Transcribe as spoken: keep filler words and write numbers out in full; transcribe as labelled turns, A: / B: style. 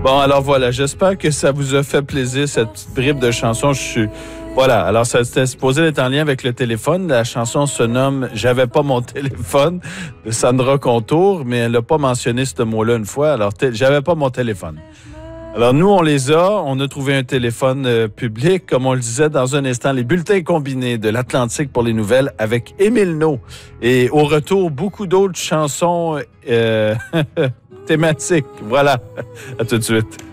A: Bon, alors voilà, j'espère que ça vous a fait plaisir, cette petite bribe de chanson. Je suis... Voilà, alors ça c'était supposé être en lien avec le téléphone. La chanson se nomme « J'avais pas mon téléphone » de Sandra Contour, mais elle n'a pas mentionné ce mot-là une fois. Alors, t- j'avais pas mon téléphone. Alors, nous, on les a. On a trouvé un téléphone euh, public. Comme on le disait dans un instant, les bulletins combinés de l'Atlantique pour les nouvelles avec Émile No. Et au retour, beaucoup d'autres chansons euh, thématiques. Voilà. À tout de suite.